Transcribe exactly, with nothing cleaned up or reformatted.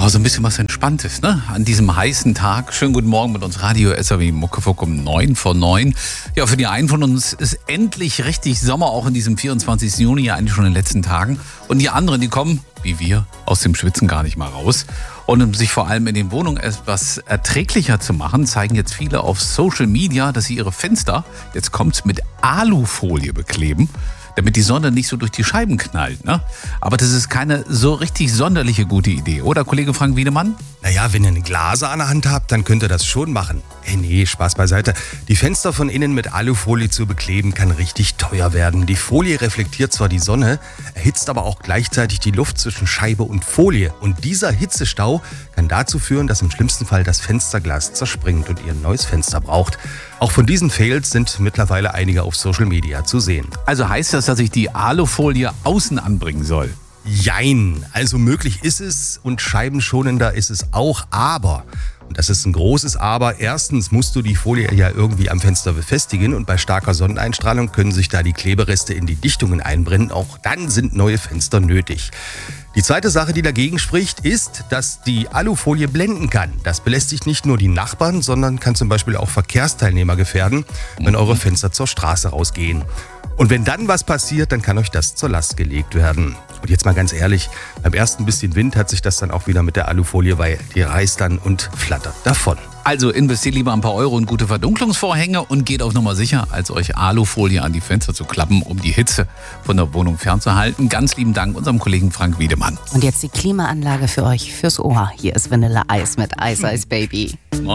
Oh, so ein bisschen was Entspanntes, ne? An diesem heißen Tag. Schönen guten Morgen mit uns Radio S R W Muckefuck um neun vor neun. Ja, für die einen von uns ist endlich richtig Sommer, auch in diesem vierundzwanzigsten Juni, ja eigentlich schon in den letzten Tagen. Und die anderen, die kommen, wie wir, aus dem Schwitzen gar nicht mal raus. Und um sich vor allem in den Wohnungen etwas erträglicher zu machen, zeigen jetzt viele auf Social Media, dass sie ihre Fenster, jetzt kommt's, mit Alufolie bekleben, damit die Sonne nicht so durch die Scheiben knallt, ne? Aber das ist keine so richtig sonderliche gute Idee, oder, Kollege Frank Wiedemann? Naja, wenn ihr eine Glase an der Hand habt, dann könnt ihr das schon machen. Hey, nee, Spaß beiseite. Die Fenster von innen mit Alufolie zu bekleben, kann richtig teuer werden. Die Folie reflektiert zwar die Sonne, erhitzt aber auch gleichzeitig die Luft zwischen Scheibe und Folie. Und dieser Hitzestau kann dazu führen, dass im schlimmsten Fall das Fensterglas zerspringt und ihr ein neues Fenster braucht. Auch von diesen Fails sind mittlerweile einige auf Social Media zu sehen. Also heißt das, dass ich die Alufolie außen anbringen soll? Jein, also möglich ist es und scheibenschonender ist es auch, aber, und das ist ein großes Aber, erstens musst du die Folie ja irgendwie am Fenster befestigen und bei starker Sonneneinstrahlung können sich da die Klebereste in die Dichtungen einbrennen, auch dann sind neue Fenster nötig. Die zweite Sache, die dagegen spricht, ist, dass die Alufolie blenden kann. Das belästigt nicht nur die Nachbarn, sondern kann zum Beispiel auch Verkehrsteilnehmer gefährden, wenn eure Fenster zur Straße rausgehen. Und wenn dann was passiert, dann kann euch das zur Last gelegt werden. Und jetzt mal ganz ehrlich, beim ersten bisschen Wind hat sich das dann auch wieder mit der Alufolie, weil die reißt dann und flattert davon. Also investiert lieber ein paar Euro in gute Verdunklungsvorhänge und geht auf Nummer sicher, als euch Alufolie an die Fenster zu klappen, um die Hitze von der Wohnung fernzuhalten. Ganz lieben Dank unserem Kollegen Frank Wiedemann. Und jetzt die Klimaanlage für euch fürs Ohr. Hier ist Vanille Eis mit Ice Ice Baby.